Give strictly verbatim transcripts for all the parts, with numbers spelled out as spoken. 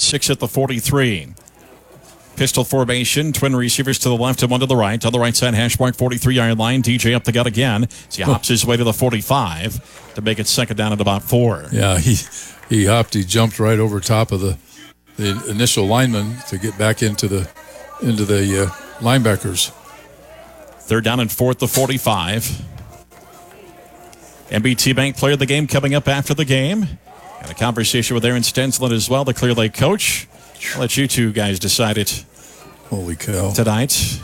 six at the forty-three. Pistol formation, twin receivers to the left and one to the right. On the right side, hash mark forty-three-yard line. D J up the gut again. As he hops his way to the forty-five to make it second down at about four. Yeah, he he hopped. He jumped right over top of the the initial lineman to get back into the into the uh, linebackers. Third down and fourth to forty-five. M B T Bank player of the game coming up after the game. And a conversation with Aaron Stensland as well, the Clear Lake coach. I'll let you two guys decide it. Holy cow. Tonight.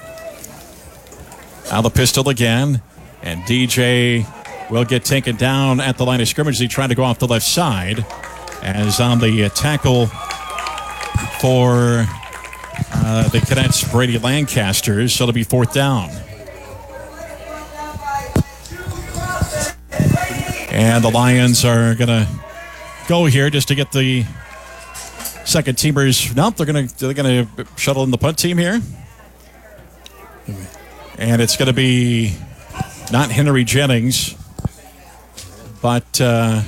Now the pistol again. And D J will get taken down at the line of scrimmage. He tried to go off the left side. As on the uh, tackle for uh, the Cadets, Brady Lancasters. So it'll be fourth down. And the Lions are going to go here just to get the second teamers. Nope, they're going to they're going to shuttle in the punt team here. And it's going to be not Henry Jennings, but uh,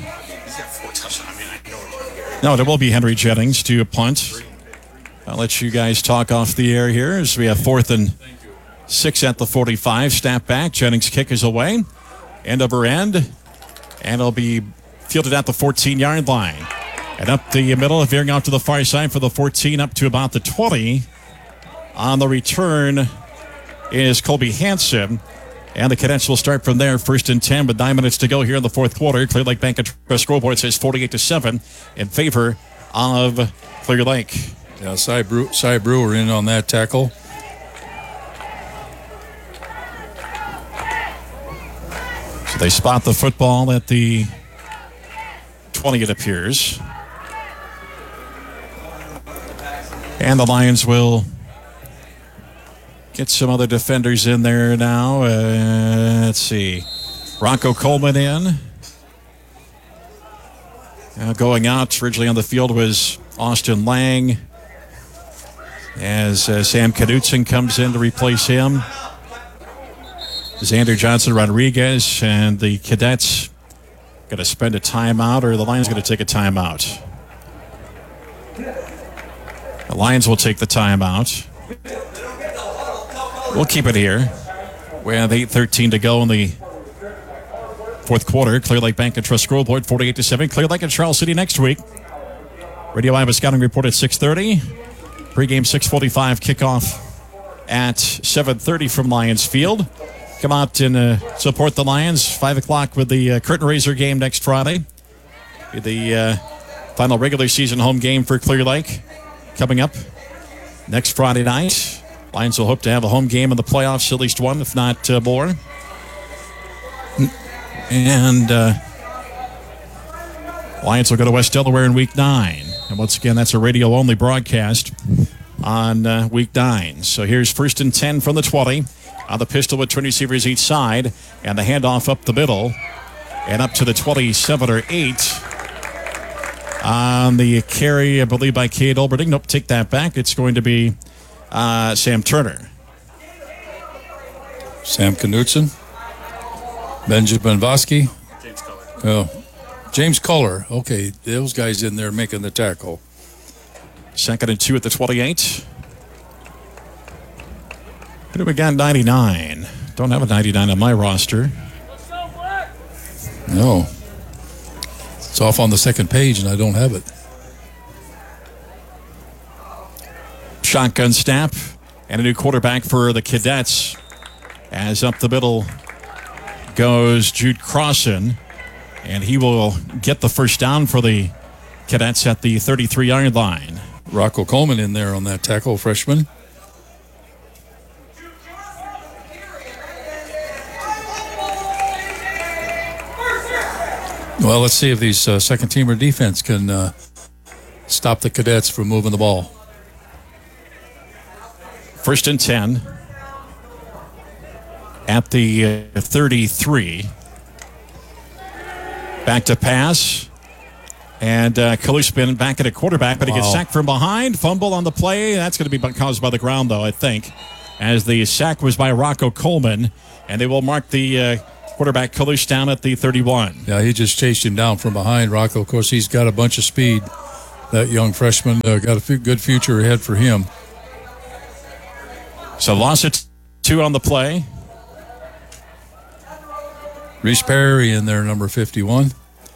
no, there will be Henry Jennings to punt. I'll let you guys talk off the air here as we have fourth and six at the forty-five. Snap back. Jennings kick is away. End over end. And it'll be fielded at the fourteen-yard line. And up the middle, veering out to the far side for the fourteen, up to about the twenty. On the return is Colby Hansen. And the Cadets will start from there, first and ten, with nine minutes to go here in the fourth quarter. Clear Lake Bank and Trust scoreboard says forty-eight to seven in favor of Clear Lake. Yeah, Cy, Brew- Cy Brewer in on that tackle. So they spot the football at the twenty, it appears. And the Lions will get some other defenders in there now. Uh, let's see. Rocco Coleman in. Uh, going out originally on the field was Austin Lang. As uh, Sam Knutson comes in to replace him. Xander Johnson Rodriguez, and the Cadets going to spend a timeout, or the Lions going to take a timeout? The Lions will take the timeout. We'll keep it here. We have eight thirteen to go in the fourth quarter. Clear Lake Bank and Trust scoreboard forty-eight to seven. Clear Lake and Charles City next week. Radio Iowa Scouting Report at six thirty. Pre-game six forty-five. Kickoff at seven thirty from Lions Field. Come out and uh, support the Lions. five o'clock with the uh, Curtain Raiser game next Friday. The uh, final regular season home game for Clear Lake coming up next Friday night. Lions will hope to have a home game in the playoffs, at least one, if not uh, more. And uh, Lions will go to West Delaware in week nine. And once again, that's a radio-only broadcast on uh, week nine. So here's first and ten from the twenty. On the pistol with twin receivers each side. And the handoff up the middle. And up to the twenty-seven or eight. On the carry, I believe, by Cade Olberding. Nope, take that back. It's going to be uh, Sam Turner. Sam Knutson. Benjamin Vosky. James Culler. Oh, James Culler. Okay, those guys in there making the tackle. Second and two at the twenty-eight. Who do we got? ninety-nine. Don't have a ninety-nine on my roster. No. It's off on the second page, and I don't have it. Shotgun snap and a new quarterback for the Cadets. As up the middle goes Jude Crossan, and he will get the first down for the Cadets at the thirty-three-yard line. Rocco Coleman in there on that tackle, freshman. Well, let's see if these uh, second-teamer defense can uh, stop the Cadets from moving the ball. First and ten at the uh, thirty-three. Back to pass. And uh, Kaluspin back at a quarterback, but wow. He gets sacked from behind. Fumble on the play. That's going to be caused by the ground, though, I think, as the sack was by Rocco Coleman. And they will mark the uh, quarterback Kalush down at the thirty-one. Yeah, he just chased him down from behind. Rocco, of course, he's got a bunch of speed. that young freshman uh, got a f- good future ahead for him. So loss at two on the play. Reese Perry in there, number fifty-one.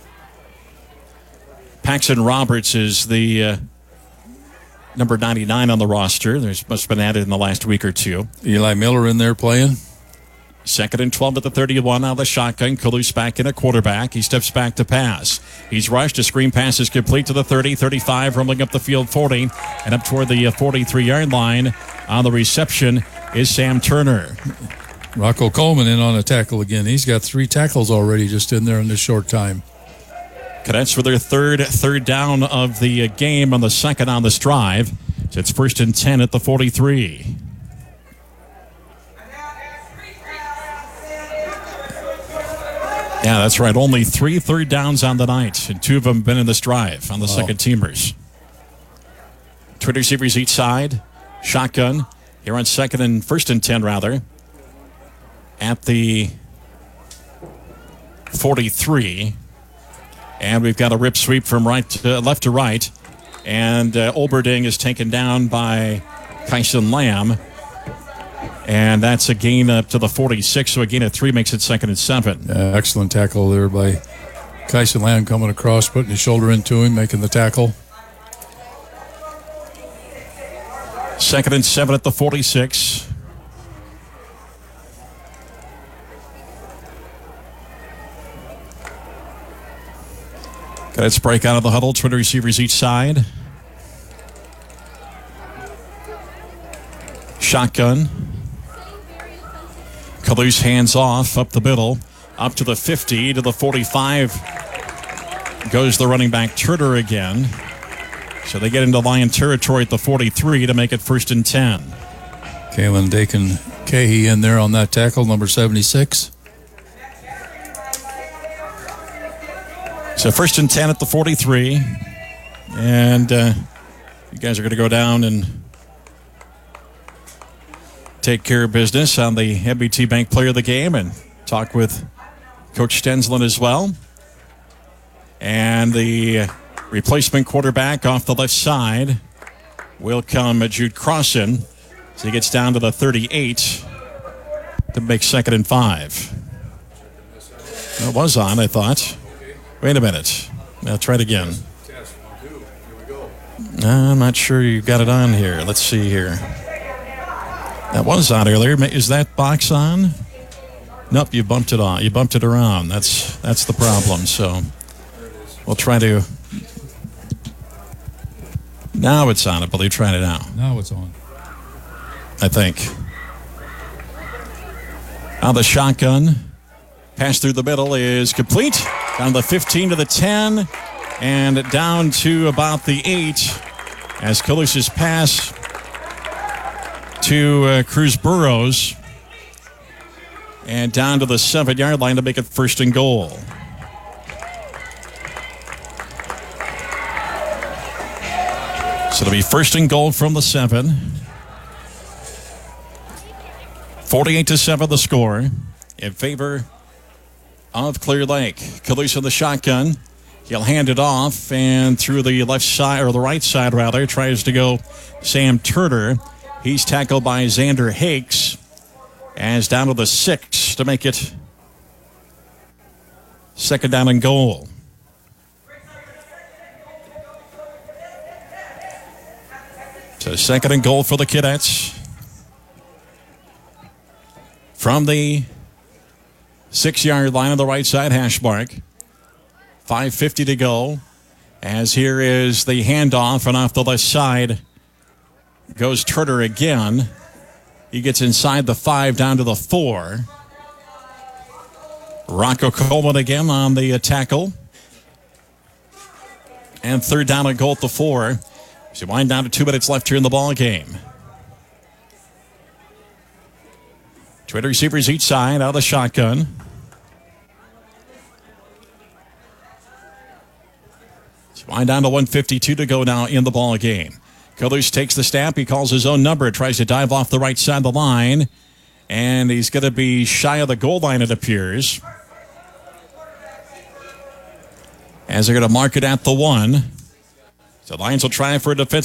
Paxton Roberts is the uh, number ninety-nine on the roster. There's must have been added in the last week or two. Eli Miller in there playing. Second and twelve at the thirty-one out of the shotgun. Kalous back in a quarterback. He steps back to pass. He's rushed. A screen pass is complete to the thirty, thirty-five, rumbling up the field forty, and up toward the forty-three-yard line. On the reception is Sam Turner. Rocco Coleman in on a tackle again. He's got three tackles already just in there in this short time. Cadets for their third third down of the game on the second on this drive. So it's first and ten at the forty-three. Yeah, that's right. Only three third downs on the night, and two of them have been in this drive on the wow. second teamers. Twin receivers each side. Shotgun here on second and first and ten, rather. At the forty-three. And we've got a rip sweep from right to, uh, left to right. And uh, Olberding is taken down by Kyson Lamb. And that's a gain up to the forty-six. So a gain of three makes it second and seven. Uh, excellent tackle there by Kyson Lamb coming across, putting his shoulder into him, making the tackle. Second and seven at the forty-six. Cadets break out of the huddle. Twin receivers each side. Shotgun. Kalous hands off up the middle. Up to the fifty, to the forty-five. Goes the running back Turner again. So they get into Lion territory at the forty-three to make it first and ten. Kalen Dakin Cahey in there on that tackle, number seventy-six. So first and ten at the forty-three. And uh, you guys are going to go down and take care of business on the M B T Bank Player of the Game and talk with Coach Stensland as well. And the replacement quarterback off the left side will come Jude Crossan. So he gets down to the thirty-eight to make second and five. It was on, I thought. Wait a minute. Now try it again. I'm not sure you got it on here. Let's see here. That was on earlier. Is that box on? Nope, you bumped it on. You bumped it around. That's that's the problem. So we'll try to. Now it's on, I believe. Trying it out. Now it's on. I think. Now the shotgun. Pass through the middle is complete. Down the fifteen to the ten. And down to about the eight. As Kalous's pass to uh, Cruz Burrows. And down to the seven-yard line to make it first and goal. So it'll be first and goal from the seven. forty-eight to seven the score in favor of Clear Lake. Kalous in the shotgun. He'll hand it off, and through the left side, or the right side rather, tries to go Sam Turner. He's tackled by Xander Hakes. As down to the six to make it second down and goal. So second and goal for the Cadets. From the six-yard line on the right side hash mark. five fifty to go. As here is the handoff, and off the left side goes Turner again. He gets inside the five, down to the four. Rocco Coleman again on the tackle. And third down and goal at the four. So wind down to two minutes left here in the ball game. Twin receivers each side out of the shotgun. So wind down to one fifty-two to go now in the ball game. Kalous takes the snap. He calls his own number. Tries to dive off the right side of the line. And he's going to be shy of the goal line, it appears. As they're going to mark it at the one. So Lions will try for a defensive